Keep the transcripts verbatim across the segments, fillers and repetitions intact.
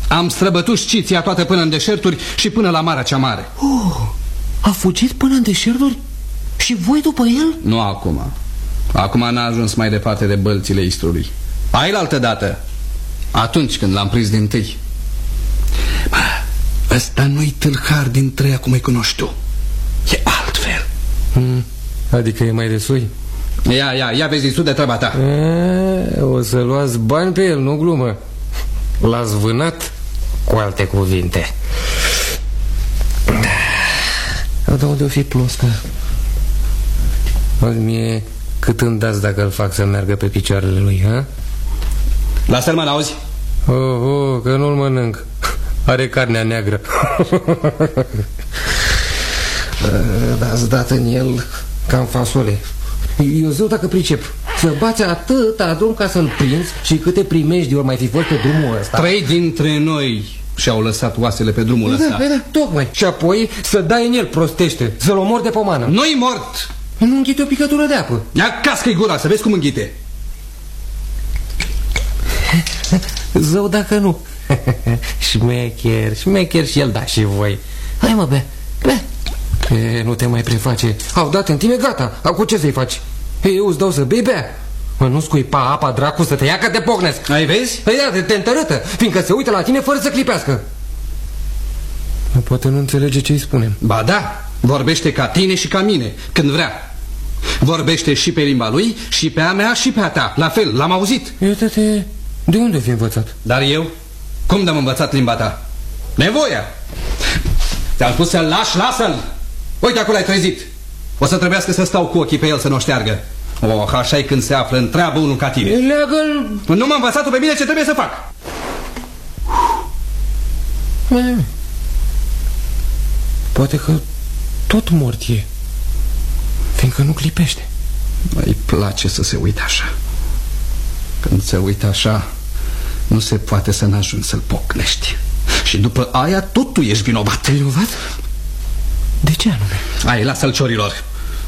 Am străbătut Sciția toată până în deșerturi și până la Marea cea Mare. Oh, a fugit până în deșerturi? Și voi după el? Nu acum. Acum n-a ajuns mai departe de bălțile Istrului. Ai la altă dată, atunci când l-am prins din tâi. Bă, ăsta nu-i tâlhar din treia cum îi cunoști tu. E altfel. hmm. Adică e mai de sui? Ia, ia, ia vezi tu de treaba ta. E, o să luați bani pe el, nu glumă. L-ați vânat, cu alte cuvinte. De unde o fi ploscă? Mie cât îmi dați dacă îl fac să meargă pe picioarele lui, ha? Lasă-l, mă, n-auzi? Oh, oh, că nu-l mănânc. Are carnea neagră. Dați dat în el ca în fasole. Eu zic dacă pricep să bați atâta drum ca să-l prinzi. Și câte primești ori mai fi fost pe drumul ăsta. Trei dintre noi și-au lăsat oasele pe drumul ăsta. Da, da, tocmai. Și apoi să dai în el, prostește. Să-l omori de pomană. Nu-i mort. Nu înghite o picătură de apă. Ia cască-i gura să vezi cum înghite. Zău dacă nu. Șmecher, șmecher și el, da, și voi. Hai mă, be, be. E, nu te mai preface. Au dat în tine, gata. Acum ce să-i faci? Eu îți dau să bei, bea. Mă, nu scuipa apa, dracu, să te ia că te pocnesc. Ai vezi? Păi da, te întărâtă, fiindcă se uită la tine fără să clipească. Poate nu înțelege ce îi spunem. Ba da, vorbește ca tine și ca mine, când vrea. Vorbește și pe limba lui, și pe a mea, și pe a ta. La fel, l-am auzit. Iată-te, de unde fi învățat? Dar eu? Cum de-am învățat limba ta? Nevoia. Ți-am spus să-l lași, lasă-l. Uite, acolo ai trezit. O să trebuiască să stau cu ochii pe el să nu șteargă. Oh, așa-i când se află în treabă unul ca tine. Leagă-l. Nu m-a învățat-o pe mine ce trebuie să fac. Mai, poate că tot mort e, fiindcă nu clipește. Îi place să se uite așa. Când se uită așa, nu se poate să n-ajungi să-l pocnești. Și după aia tot tu ești vinovat. Vinovat? De ce anume? Hai, lasă-l, ciorilor.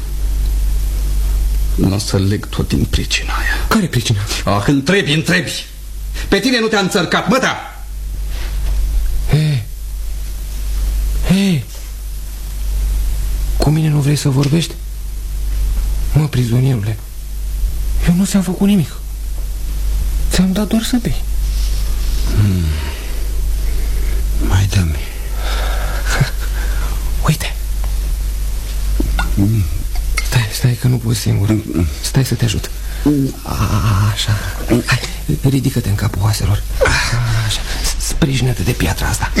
Nu o să-l leg tot din pricina aia. Care pricina? Ah, întrebi, întrebi. Pe tine nu te-a înțărcat, mă, da. Hei, hei, cu mine nu vrei să vorbești? Mă, prizonierule, eu nu ți-am făcut nimic. Ți-am dat doar să bei. hmm. Mai dă-mi. Uite. Stai, stai că nu poți singur. Stai să te ajut. A, așa. Hai, ridică-te în capul oaselor. Așa. Sprijină-te de piatra asta.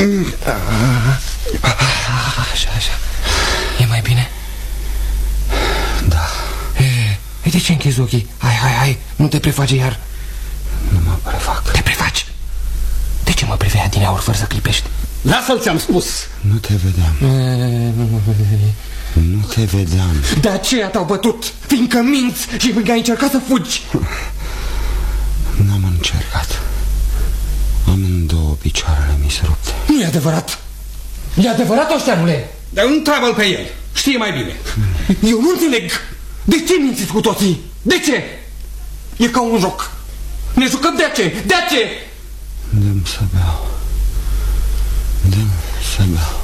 Așa, așa. E mai bine? Da. E, de ce închizi ochii? Hai, hai, hai, nu te preface iar. Nu mă prefac. Te prefaci. De ce mă privea din aur fără să clipești? Lasă-l, ți-am spus. Nu te vedeam. E, Nu te vedeam. De aceea te-au bătut, fiindcă minți și fiindcă ai încercat să fugi. N-am încercat. Amândouă picioarele mi se rupte. Nu e adevărat. E adevărat, oșteanule? Dar întreabă-l pe el. Știe mai bine. Eu nu înțeleg. De ce mințiți cu toții? De ce? E ca un joc. Ne jucăm de ce? De ce? Dă-mi să beau. Dă-mi să beau.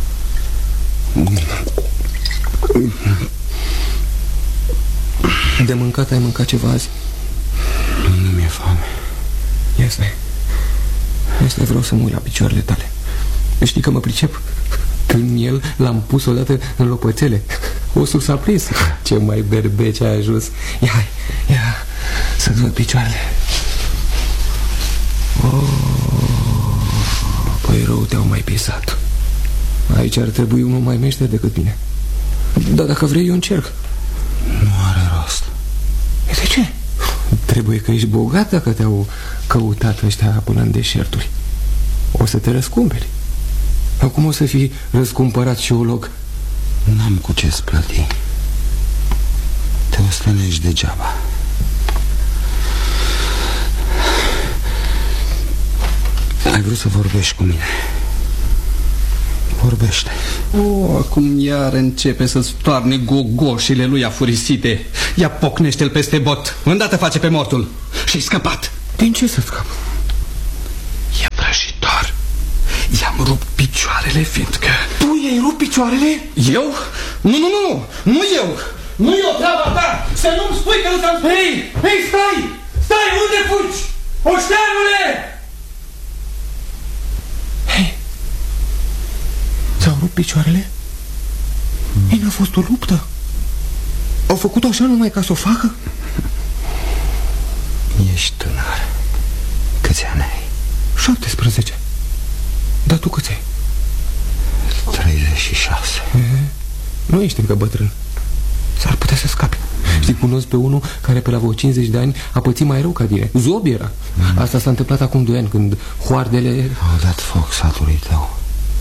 De mâncat ai mâncat ceva azi? Nu mi-e foame. Este. Este, vreau să mă uit la picioarele tale. Știi că mă pricep? Când el l-am pus odată în lopățele. Osul s-a prins. Ce mai berbece a ajuns. Ia, hai, ia, să-ți văd picioarele. Oh, păi rău te-au mai pisat. Aici ar trebui unul mai meșter decât mine. Dar dacă vrei eu încerc. Nu are rost. De ce? Trebuie că ești bogat dacă te-au căutat ăștia până în deșerturi. O să te răscumperi. Acum o să fii răscumpărat și olog. N-am cu ce-ți plăti. Te ostenești degeaba. Ai vrut să vorbești cu mine. Vorbește. Oh, acum iar începe să-ți toarne gogoșile lui afurisite. Ia pocnește-l peste bot. Îndată face pe mortul. Și-ai scăpat. Din ce să scap? E vrăjitor. rupt picioarele, fiindcă... Tu i-ai rupt picioarele? Eu? Nu, nu, nu, nu eu! Nu eu, treaba ta! Să nu-mi spui că nu ți-am spus! Hei, hei, stai! Stai, unde fugi? Oșteanule! Hei, ți-au rupt picioarele? Hmm. Ei, n-a fost o luptă? Au făcut-o așa numai ca să o facă? Ești tânăr. Câți ani ai? șaptesprezece. Dar tu câți ai? treizeci și șase. E, nu ești încă bătrân. S-ar putea să scapi. mm. Știi, cunosc pe unul care pe la vreo cincizeci de ani a pățit mai rău ca tine. Zob era. mm. Asta s-a întâmplat acum doi ani, când hoardele... Au dat foc satului tău.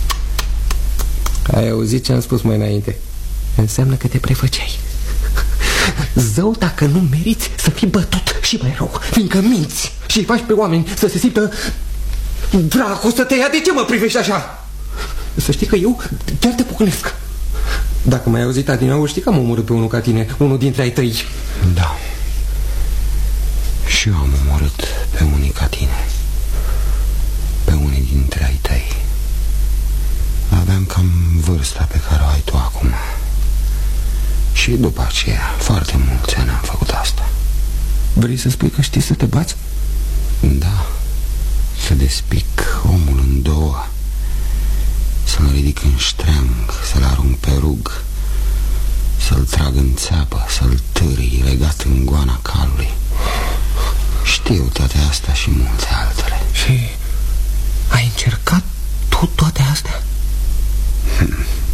Ai auzit ce am spus mai înainte? Înseamnă că te prefăceai. Zău dacă nu meriți să fii bătut și mai rău, fiindcă minți și îi faci pe oameni să se simtă... Dracu să te ia, de ce mă privești așa? Să știi că eu chiar te pocnesc. Dacă m-ai auzit adineauri, știi că am omorât pe unul ca tine, unul dintre ai tăi. Da. Și eu am omorât pe unii ca tine, pe unii dintre ai tăi. Aveam cam vârsta pe care o ai tu acum. Și după aceea, foarte mulți ani am făcut asta. Vrei să spui că știi să te bați? Da. Să despic omul în două, să-l ridic în ștreang, să-l arunc pe rug, să-l trag în țeapă, să-l târâi legat în goana calului. Știu toate astea și multe altele. Și ai încercat tu toate astea? Hmm.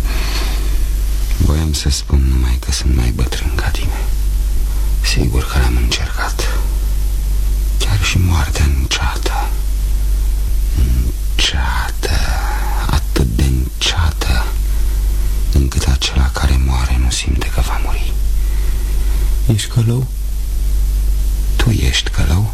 Voiam să spun numai că sunt mai bătrân ca tine. Sigur că l-am încercat. Chiar și moartea înceată. Înceată, atât de înceată, încât acela care moare nu simte că va muri. Ești călău? Tu ești călău?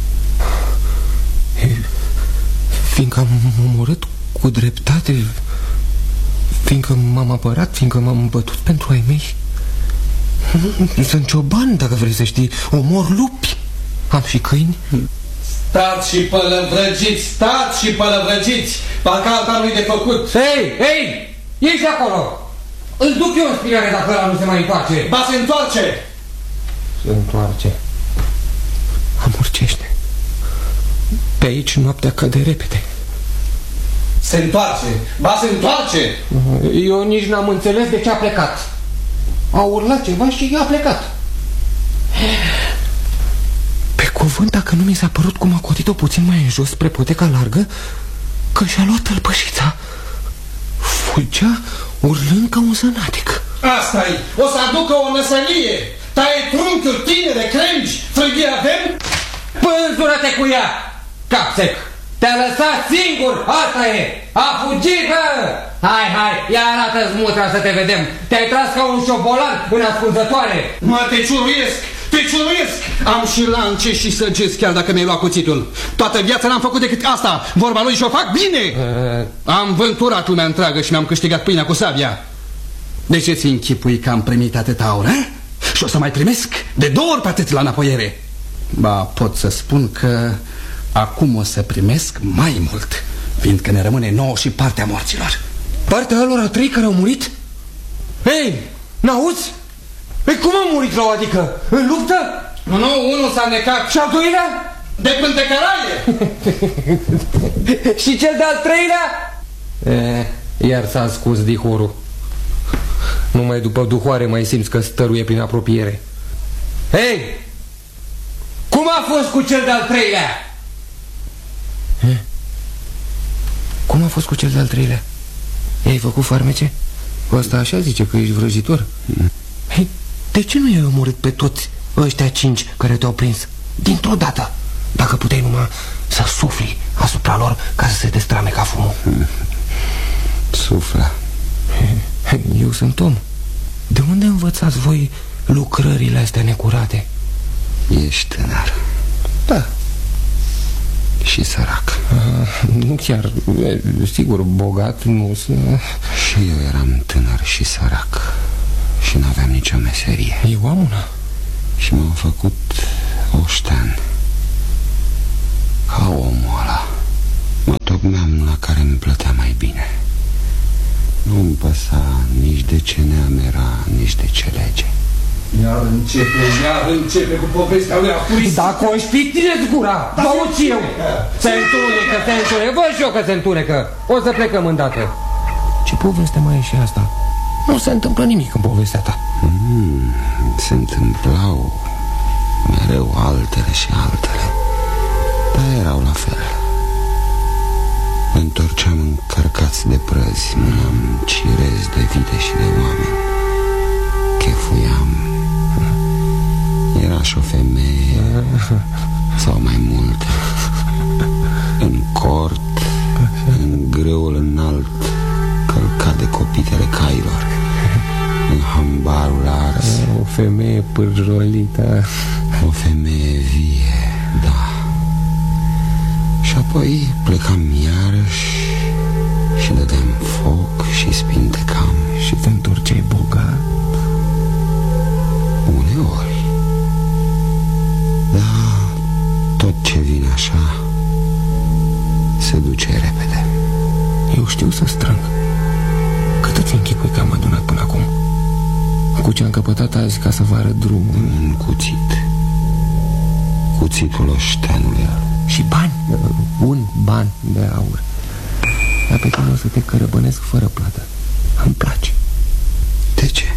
E, fiindcă am omorât cu dreptate, fiindcă m-am apărat, fiindcă m-am bătut pentru ai mei. Sunt cioban, dacă vrei să știi. Omor lupi. Am și câini. Stați și pălăvrăgiți, stați și pălăvrăgiți, parcă alta nu-i de făcut. Hei, hei, ieși acolo. Îl duc eu în spinare dacă ăla nu se mai întoarce. Ba se întoarce. Se întoarce. Amurcește. Pe aici noaptea cade repede. Se întoarce, ba se întoarce. Eu nici n-am înțeles de ce a plecat. A urlat ceva și a plecat. Pe cuvânt, dacă nu mi s-a părut cum a cotit-o puțin mai în jos spre poteca largă, că și-a luat tălpășița. Fugea urlând ca un sănatic. Asta-i, o să aducă o năsălie. Taie trunchiul, tinere, crengi, frâghie avem? Pânzură-te cu ea, cap sec. Te-a lăsat singur, asta e. A fugit, bă. Hai, hai, ia arată-ți mutra să te vedem. Te-ai tras ca un șobolan în ascunzătoare. Mă, te ciuruiesc, te ciuruiesc. Am și lance și săgeți chiar dacă mi-ai luat cuțitul. Toată viața n-am făcut decât asta. Vorba lui și o fac bine. uh... Am vânturat lumea întreagă și mi-am câștigat pâinea cu sabia. De ce ți închipui că am primit atâta aur, eh? Și o să mai primesc de două ori pe atât la înapoiere. Ba, pot să spun că acum o să primesc mai mult, fiindcă ne rămâne nouă și partea morților. Partea alor a trei care au murit? Hei, n-auzi? Păi cum au murit rău, adică? În luptă? Nu, nu, unul s-a necat. Și al doilea? De pântecăraie. Și cel de-al treilea? E, iar s-a scus dihorul. Numai după duhoare mai simți că stăruie prin apropiere. Hei! Cum a fost cu cel de-al treilea? E? Cum a fost cu cel de-al treilea? I-ai făcut farmece? Ăsta așa zice că ești vrăjitor. mm. Hei, de ce nu i-ai omorât pe toți ăștia cinci care te-au prins dintr-o dată? Dacă puteai numai să sufli asupra lor ca să se destrame ca fumul. mm. Suflă. Eu sunt om. De unde învățați voi lucrările astea necurate? Ești tânăr. Da. Și sărac. uh, Nu chiar, sigur, bogat nu sunt. Și eu eram tânăr și sărac și n-aveam nicio meserie. Eu am una. Și m-am făcut oștean. Ca omul ăla. Mă Tocmeam la care îmi plătea mai bine. Nu-mi păsa nici de ce neam era, nici de ce lege. Iar începe, iar începe cu povestea lui Apuris. Dacă o știi, țineți gura, vă aud și eu. Se întunecă, se întunecă, văd și eu că se întunecă. O să plecăm îndată. Ce poveste mai e și asta? Nu se întâmplă nimic în povestea ta. mm, Se întâmplau mereu altele și altele, dar erau la fel. Ne întorceam încărcați de prăzi, mâneam cirezi de vite și de oameni. Chefuiam. Era și o femeie sau mai multe, în cort, în grâul înalt călcat de copitele cailor, în hambarul ars. O femeie pârjolită. O femeie vie, da. Și apoi plecam iarăși și dădeam foc și spintecam. Și te întorceai bogat? Uneori. Dar tot ce vine așa se duce repede. Eu știu să strâng. Cât îți închipui că am adunat până acum? Cu ce am căpătat azi ca să vă arăt drumul? Un cuțit. Cuțitul oșteanului. Și bani. Un ban de aur. Dar pe tine o să te cărăbănesc fără plată. Îmi place. De ce?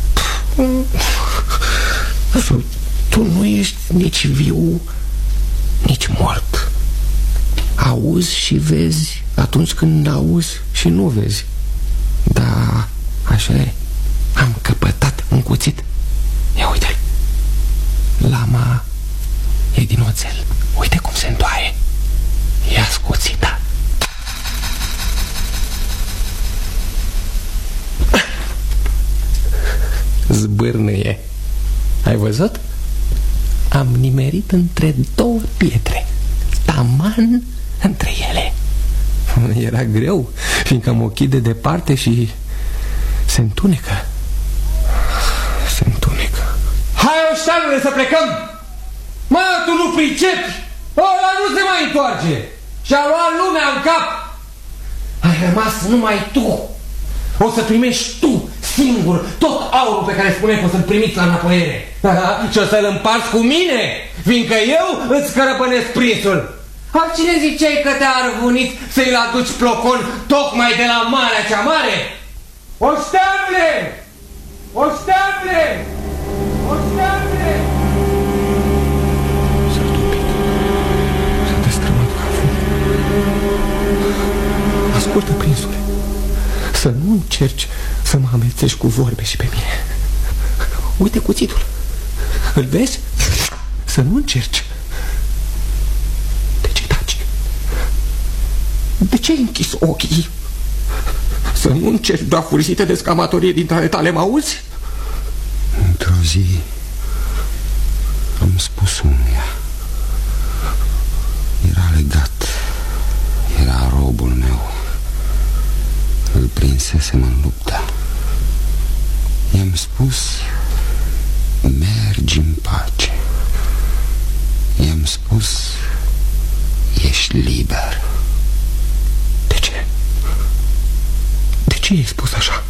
Tu nu ești nici viu, nici mort. Auzi și vezi atunci când auzi și nu vezi. Da, așa e. Am căpătat un cuțit. Ia uite-l. Lama e din oțel. Uite cum se întoaie. Ia scuțita. Zbârnâie. Ai văzut? Am nimerit între două pietre, taman între ele. Era greu, fiindcă mă ochii de departe și se întunecă. Se întunecă. Hai, oșteanule, să plecăm! Mă, tu nu pricepi! Ăla nu se mai întoarce! Și-a luat lumea în cap! Ai rămas numai tu! O să primești tu, singur, tot aurul pe care spuneai că o să-l primiți la înapoiere. Și o să-l împarți cu mine, fiindcă eu îți cărăpănesc prințul. Ar cine ziceai că te-a arvunit să-i aduci plocon tocmai de la Marea cea Mare? Oșteanule! Oșteanule! Oșteanule! S-a topit. S-a destrămat ca fum. Ascultă, prințule, să nu încerci să mă amețești cu vorbe și pe mine. Uite cuțitul. Îl vezi? Să nu încerci. De ce taci? De ce ai închis ochii? Să nu încerci doar furisite de scamatorie dintre ale tale, mă auzi? Într-o zi am spus unuia. Era legat. Era robul meu. Îl prinsesem în luptă. I-am spus: mergi în pace. I-am spus: ești liber. De ce? De ce i-ai spus așa?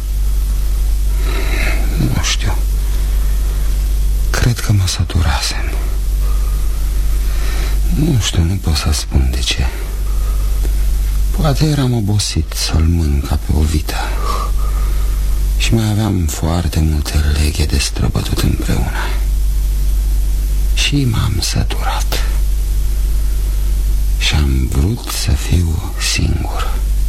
Nu știu. Cred că mă saturasem. Nu știu, nu pot să spun de ce. Poate eram obosit să-l mânc ca pe o vită. Și mai aveam foarte multe leghe de străbătut împreună. Și m-am săturat. Și am vrut să fiu singur.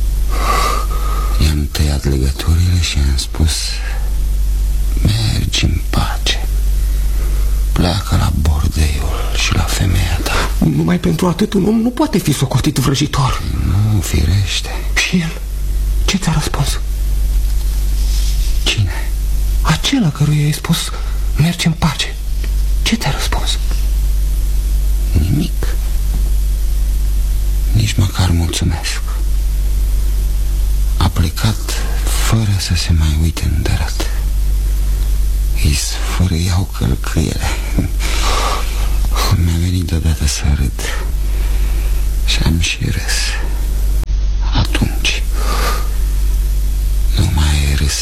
I-am tăiat legăturile și i-am spus: mergi în pace. Pleacă la bordeiul și la femeia ta. Numai pentru atât un om nu poate fi socotit vrăjitor. Nu, firește. Și el? Ce ți-a răspuns? Cine? Acela căruia i-ai spus mergi în pace. Ce ți-a răspuns? Nimic. Nici măcar mulțumesc. A plecat fără să se mai uite în dărăt. Îi sfărâiau călcâiele. Mi-a venit deodată să râd. Și am și râs.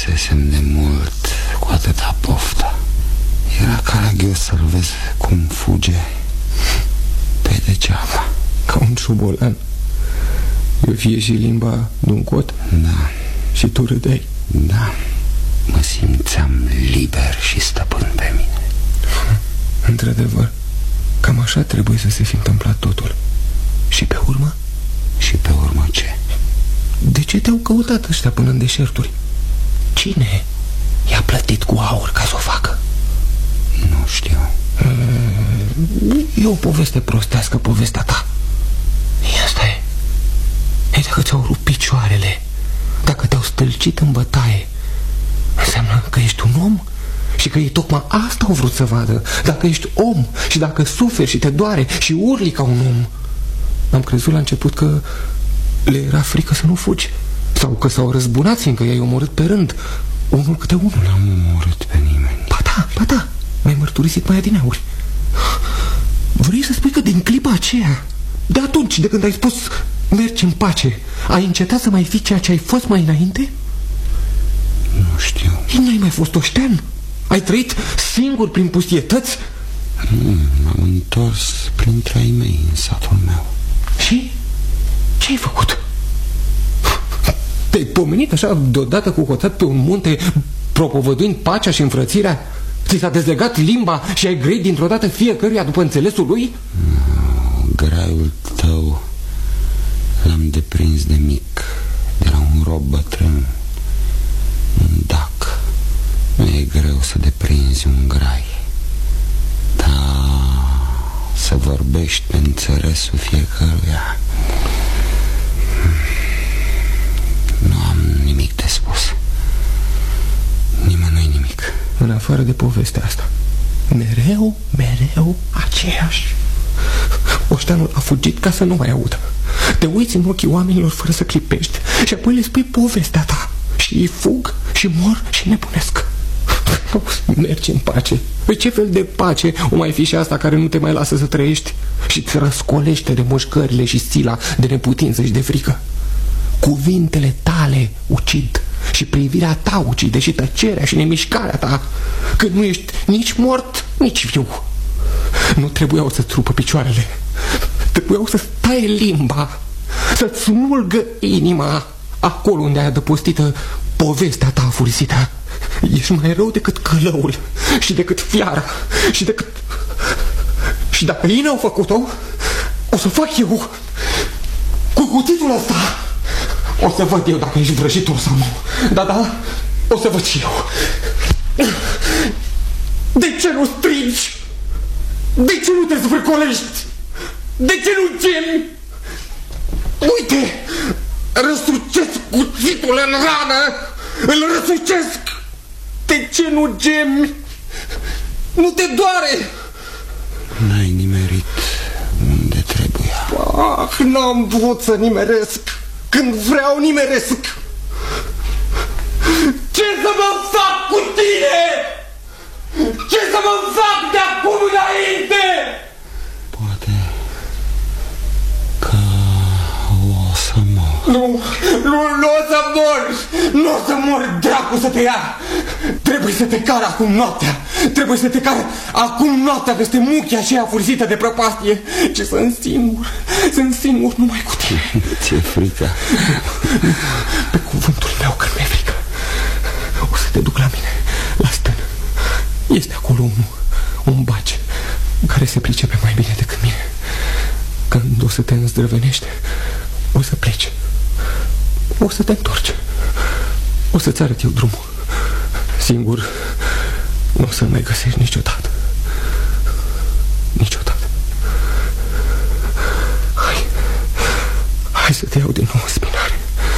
fusesem de mult cu atâta poftă. Era caragios să-l vezi cum fuge pe degeaba. Ca un șobolan. Eu fie și limba de-un cot. Da. Și tu râdeai. Da. Mă simțeam liber și stăpân pe mine. Într-adevăr, cam așa trebuie să se fi întâmplat totul. Și pe urmă? Și pe urmă ce? De ce te-au căutat ăștia până în deșerturi? Cine i-a plătit cu aur ca să o facă? Nu știu. E o poveste prostească, povestea ta. Ia stai. Ei, dacă ți-au rupt picioarele, dacă te-au stâlcit în bătaie, înseamnă că ești un om și că ei tocmai asta au vrut să vadă. Dacă ești om și dacă suferi și te doare și urli ca un om. Am crezut la început că le era frică să nu fugi, sau că s-au răzbunat fiindcă i-ai omorât pe rând, unul câte unul. N-am omorât pe nimeni. Ba da, ba da, mi-ai mărturisit mai adineauri. Vrei să spui că din clipa aceea, de atunci, de când ai spus mergi în pace, ai încetat să mai fii ceea ce ai fost mai înainte? Nu știu. N-ai mai fost oștean? Ai trăit singur prin pustietăți? Mm, m-am întors printre ai mei în satul meu. Și? Ce ai făcut? Te-ai pomenit așa deodată cu hoțat pe un munte, propovăduind pacea și înfrățirea? Ți s-a dezlegat limba și ai grăit dintr-o dată fiecăruia după înțelesul lui? No, graiul tău l-am deprins de mic, de la un rob bătrân, un dac. Nu e greu să deprinzi un grai, dar să vorbești pe înțelesul fiecăruia, nu am nimic de spus. Nimănui nimic. În afară de povestea asta, mereu, mereu aceeași. Oșteanul a fugit ca să nu mai audă. Te uiți în ochii oamenilor fără să clipești și apoi le spui povestea ta și ei fug și mor și nebunesc. Mergi în pace. Păi ce fel de pace o mai fi și asta care nu te mai lasă să trăiești și îți răscolește de mușcările și sila, de neputință și de frică? Cuvintele tale ucid și privirea ta ucide și tăcerea și nemișcarea ta, când nu ești nici mort, nici viu. Nu trebuiau să-ți rupă picioarele, trebuiau să-ți taie limba, să-ți smulgă inima acolo unde ai adăpostită povestea ta afurisită. Ești mai rău decât călăul și decât fiara și decât... Și dacă ei n-au făcut-o, o să fac eu cu cuțitul ăsta. O să văd eu dacă ești vrăjitor sau nu. Da, da, o să văd și eu. De ce nu strigi? De ce nu te zvârcolești? De ce nu gemi? Uite, răsucesc cuțitul în rană. Îl răsucesc. De ce nu gemi? Nu te doare? N-ai nimerit unde trebuia. Ah, n-am vrut să nimeresc. Când vreau nimeresc. Ce să mă fac cu tine? Ce să mă fac de acum înainte? Poate că o să mor. Nu, nu, nu o să mor. Nu o să mor, dracu să te ia. Trebuie să te car acum noaptea. Trebuie să te car acum noaptea peste muchia aceea furisită de prăpastie. Ce sunt singur. Sunt singur numai cu tine. Ți-e frică? Pe cuvântul meu că mi-e frică. O să te duc la mine, la stână. Este acolo un, un baci care se pricepe mai bine decât mine. Când o să te îndrăvenești, o să pleci. O să te întorci. O să-ți arăt eu drumul. Singur nu o să-l mai găsești niciodată. Niciodată. Hai. Hai să te iau din nou în spinare.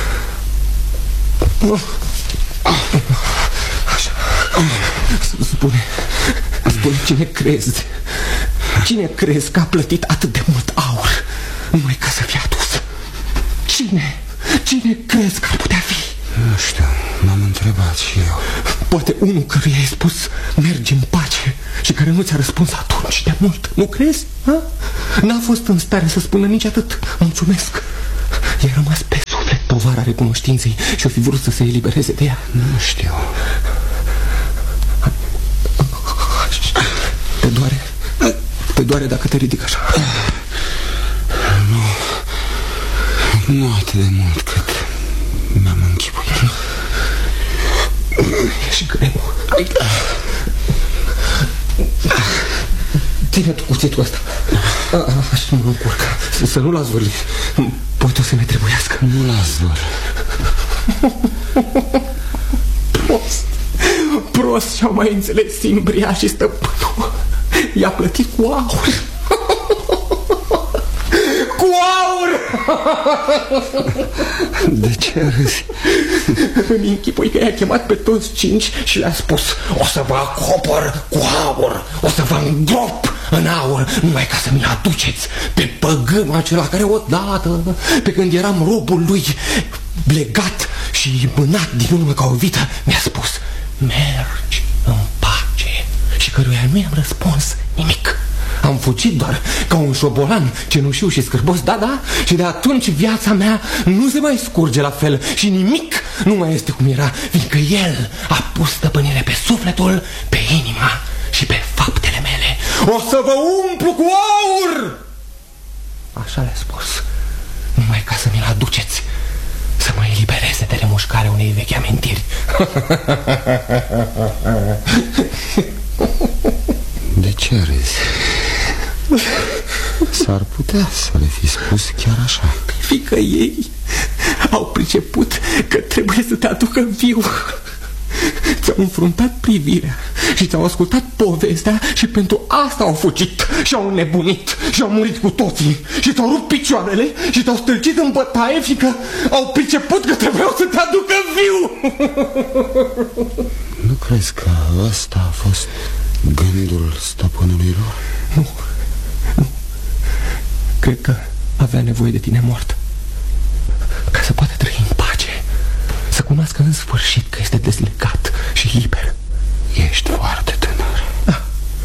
Așa. Spune. Spune cine crezi. Cine crezi că a plătit atât de mult aur numai ca să fie adus? Cine? Cine crezi că ar putea fi? Nu știu, m-am întrebat și eu. Poate unul căruia ai spus mergi în pace și care nu ți-a răspuns atunci de mult. Nu crezi? N-a fost în stare să spună nici atât mulțumesc. I-a rămas pe suflet povara starea recunoștinței și o fi vrut să se elibereze de ea? Nu știu. Te doare? Te doare dacă te ridic așa? Nu. Nu atât de mult cât mi-am închipuit. Ești greu. Ține tu cuțitul ăsta. Așa mă încurc. Să nu l-ați vârli. Poate o să ne trebuiască. Nu l-ați vârli. Prost. Prost și-au mai înțeles Imbria și stăpânul. I-a plătit cu aur. Cu aur! De ce râzi? Îmi închipui că i-a chemat pe toți cinci și le-a spus: o să vă acopăr cu aur, o să vă îngrop în aur, numai ca să mi-l aduceți pe păgânul acela care odată, pe când eram robul lui, legat și mânat din urmă ca o vită, mi-a spus: mergi în pace. Și căruia nu i-am răspuns nimic. Am fugit doar ca un șobolan cenușiu și scârbos, da, da. Și de atunci viața mea nu se mai scurge la fel și nimic nu mai este cum era, fiindcă el a pus stăpânire pe sufletul, pe inima și pe faptele mele. O să vă umplu cu aur! Așa le-a spus, numai ca să mi-l aduceți, să mă elibereze de remușcarea unei vechi amintiri. De ce râzi? S-ar putea să le fi spus chiar așa. Fiindcă ei au priceput că trebuie să te aducă viu. Ți-au înfruntat privirea și ți-au ascultat povestea și pentru asta au fugit și au înnebunit și au murit cu toții și ți-au rupt picioarele și te-au stâlcit în bătaie, fiindcă au priceput că trebuiau să te aducă viu. Nu crezi că ăsta a fost gândul stăpânului lor? Nu, nu. Cred că avea nevoie de tine mort, ca să poată trăi în pace, să cunoască în sfârșit că este dezlegat și liber. Ești foarte tânăr. Da.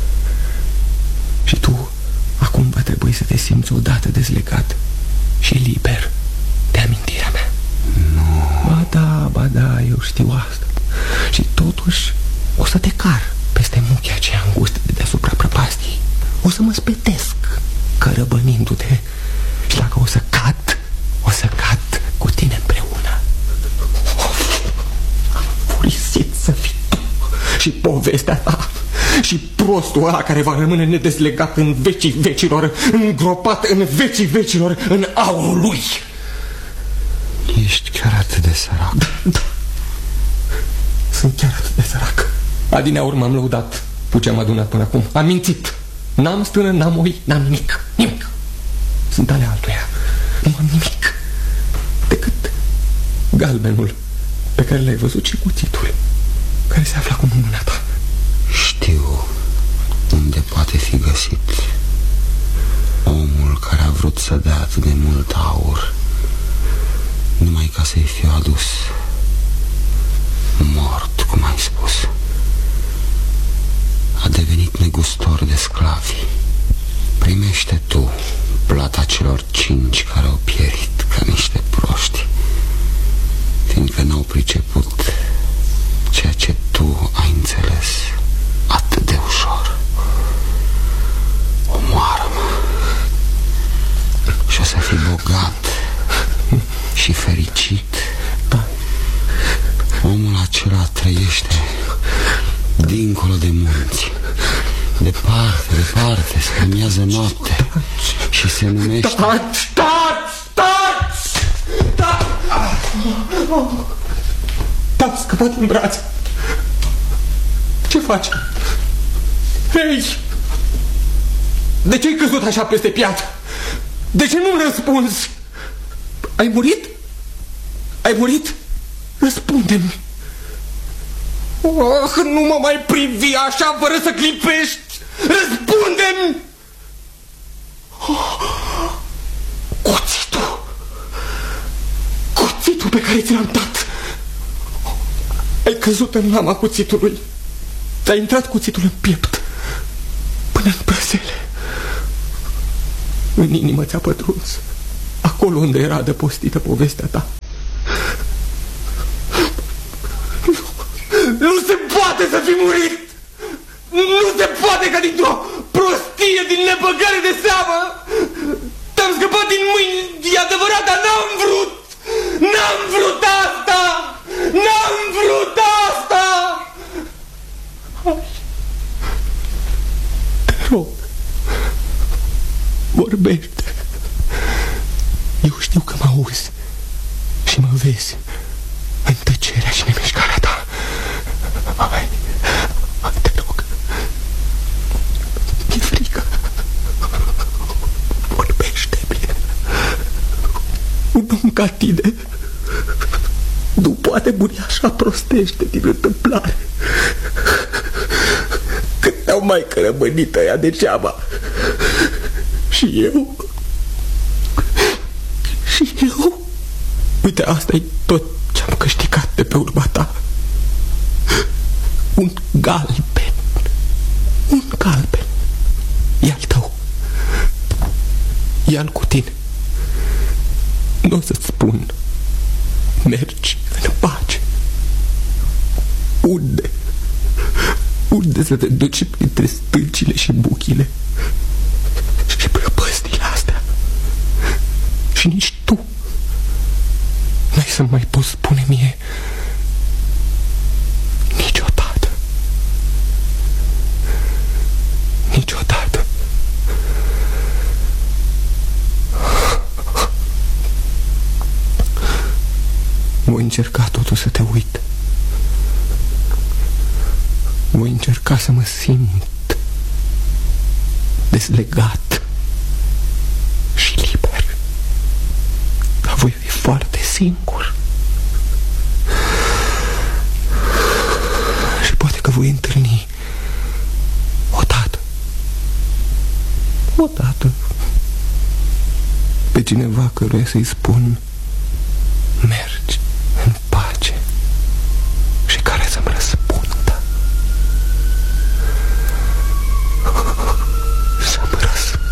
Și tu acum va trebui să te simți odată dezlegat și liber de amintirea mea. Nu. Ba da, ba da, eu știu asta. Și totuși o să te car peste muchea aceea îngustă de deasupra prăpastii. O să mă spetesc cărăbănindu-te. Și dacă o să cad, o să cad cu tine împreună. Am furisit să fii tu și povestea ta și prostul ăla care va rămâne nedezlegat în vecii vecilor, îngropat în vecii vecilor în aurul lui. Ești chiar atât de sărac? Da, da. Sunt chiar atât de sărac. Adineauri m-am lăudat cu ce am adunat până acum. Am mințit. N-am stână, n-am oi, n-am nimic. Nimic. Sunt ale altuia. Nu am nimic decât galbenul pe care l-ai văzut și cuțitul care se află acum în mâna ta. Știu unde poate fi găsit omul care a vrut să dea atât de mult aur numai ca să-i fie adus mort, cum ai spus. A devenit negustor de sclavi. Primește tu plata celor cinci care au pierit ca niște proști, fiindcă n-au priceput ceea ce tu ai înțeles atât de ușor. Omoară-mă și o să fii bogat și fericit. Da. Omul acela trăiește dincolo de munți, departe, departe, se numează noapte și se numește... Taci, taci, taci! Te-am scăpat în brațe. Ce faci? Hei! De ce ai căzut așa peste piatră? De ce nu-mi răspunzi? Ai murit? Ai murit? Răspunde-mi. Oh, nu mă mai privi așa fără să clipești. Răspunde-mi. Oh, cuțitul. Cuțitul pe care ți l-am dat. Ai căzut în lama cuțitului. Ți-a intrat cuțitul în piept până în brăzele. În inimă ți-a pătruns, acolo unde era adăpostită povestea ta. Nu se poate să fi murit! Nu se poate ca dintr-o prostie, din nebăgare de seamă te-am scăpat din mâini, e adevărat, dar n-am vrut! N-am vrut asta! N-am vrut asta! Hai. Te rog, vorbește. Eu știu că mă auzi și mă vezi în tăcerea și nemișcarea ta. Hai, te rog. Mi-e frică. Vorbește-mi. Un om ca tine nu poate muri așa prostește din întâmplare. Cât te-au mai cărămănit ăia degeaba. Și eu... Și eu... Uite, asta e tot ce-am câștigat de pe urma ta. Un galben. Un galben. E-al tău. Ia-l cu tine. Nu o să-ți spun. Mergi în pace. Unde? Unde să te duci printre stâncile și buchile și prăpăstile astea? Și nici tu n-ai să mai poți spune mie niciodată. Niciodată. Voi încerca totul să te uit. Voi încerca să mă simt dezlegat și liber. Dar voi fi foarte singur. Și poate că voi întâlni odată Odată pe cineva căruia să-i spun mergi în pace și care să-mi răspundă.